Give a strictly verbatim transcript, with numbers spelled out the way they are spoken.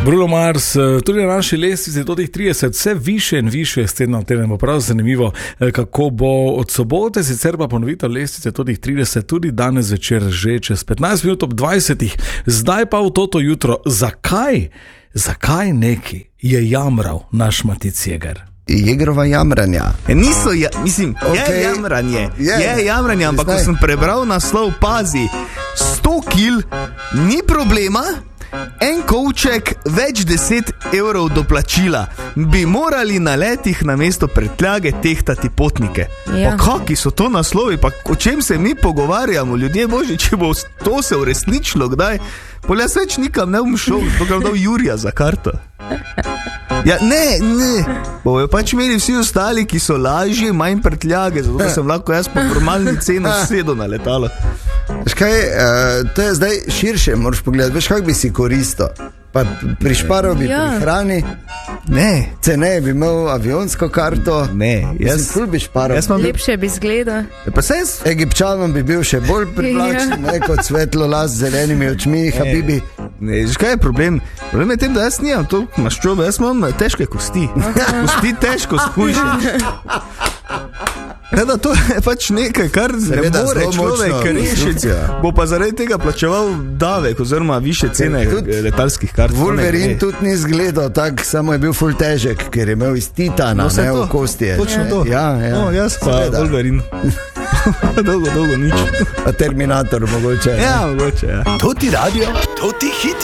Bruno Mars, tudi na naši lestvici do teh trideset, vse više in više, s tednom teden bo prav zanimivo, kako bo od sobote, sicer pa ponovitev lestvice do teh trideset, tudi danes večer že čez petnajst minut ob dvajsetih, zdaj pa v toto jutro. Zakaj, zakaj neki je jamral naš Matic Jeger? Jegrova jamranja. Niso, ja, mislim, Okay. je jamranje, Je. je jamranje, ampak ko Zdaj. sem prebral naslov, pazi, sto kil, ni problema, en kovček, več deset evrov doplačila, bi morali na letih na mesto prtljage tehtati potnike. Ja. Pa kaki so to naslovi, pa o čem se mi pogovarjamo, ljudje božji, če bo to se uresničilo kdaj, pol jaz več nikam ne bom šel, dokaj dal Jurija za karto. Ja, ne, ne, bojo pač imeli vsi ostali, ki so lažje, manj prtljage, zato sem lahko jaz po normalni ceni sedel na letalo. Veš kaj, uh, to je zdaj širše, moraš pogledati, veš kak bi si koristil. Pa prišparal bi Ja. pri hrani, Ne, ceneje bi imel avionsko karto. ne, Jaz jaz, ful bi šparal. jaz imam bil, Lepše bi izgleda. pa se jaz, Egipčanom bi bil še bolj privlačen, ne kot svetlo las z zelenimi očmi, habibi. ne, veš kaj je problem? Problem je tem, da jaz nimam toliko maščobe, jaz imam težke kosti, kosti težko skušam. Ja, da to je pač nekaj, kar Seveda, ne more zelo človek močna rešiti, konstrukcija. bo pa zaradi tega plačeval davek oziroma više cene Tudi letalskih kart. To ne Wolverine gre. tudi ni izgledal tako, samo je bil ful težek, ker je imel iz titana, No, no, saj ne to, v kostje. točno ne. to. Ja, ja. No, jaz pa Seveda. Wolverine. dolgo, dolgo nič. A Terminator mogoče. Ja, mogoče, ja. To ti radio, to ti hit.